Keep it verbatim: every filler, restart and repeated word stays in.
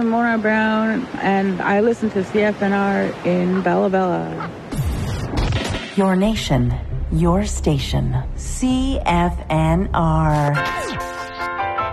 am Mona Brown, and I listen to C F N R in Bella Bella. Your nation, your station, C F N R.